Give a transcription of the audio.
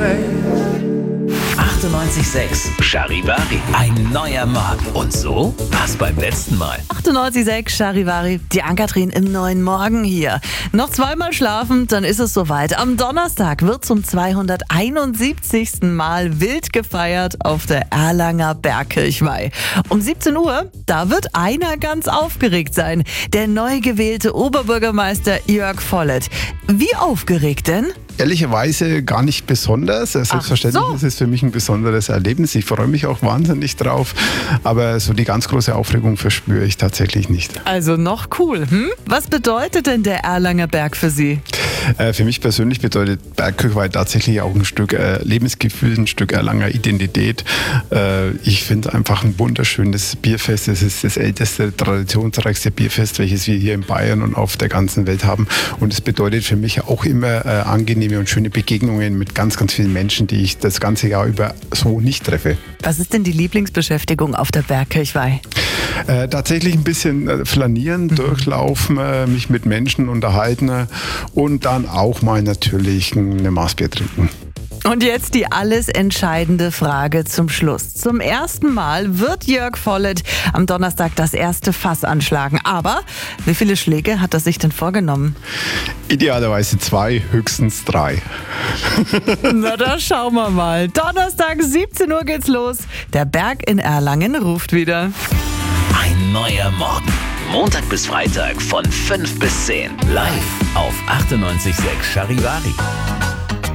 98.6 Charivari. Ein neuer Morgen. Und so war's beim letzten Mal. 98.6 Charivari, die Ann-Kathrin im neuen Morgen hier. Noch zweimal schlafen, dann ist es soweit. Am Donnerstag wird zum 271. Mal wild gefeiert auf der Erlanger Bergkirchweih. Um 17 Uhr, da wird einer ganz aufgeregt sein. Der neu gewählte Oberbürgermeister Jörg Vollert. Wie aufgeregt denn? Ehrlicherweise gar nicht besonders. Selbstverständlich ist es für mich ein besonderes Erlebnis. Ich freue mich auch wahnsinnig drauf. Aber so die ganz große Aufregung verspüre ich tatsächlich nicht. Also noch cool. Was bedeutet denn der Erlanger Berg für Sie? Für mich persönlich bedeutet Bergkirchweih tatsächlich auch ein Stück Lebensgefühl, ein Stück Erlanger Identität. Ich finde einfach ein wunderschönes Bierfest. Es ist das älteste, traditionsreichste Bierfest, welches wir hier in Bayern und auf der ganzen Welt haben. Und es bedeutet für mich auch immer angenehme und schöne Begegnungen mit ganz, ganz vielen Menschen, die ich das ganze Jahr über so nicht treffe. Was ist denn die Lieblingsbeschäftigung auf der Bergkirchweih? Tatsächlich ein bisschen flanieren, durchlaufen, mich mit Menschen unterhalten und dann auch mal natürlich eine Maßbier trinken. Und jetzt die alles entscheidende Frage zum Schluss. Zum ersten Mal wird Jörg Vollert am Donnerstag das erste Fass anschlagen. Aber wie viele Schläge hat er sich denn vorgenommen? Idealerweise 2, höchstens 3. Na, da schauen wir mal. Donnerstag 17 Uhr geht's los. Der Berg in Erlangen ruft wieder. Ein neuer Morgen. Montag bis Freitag von 5 bis 10. Live auf 98.6 Charivari.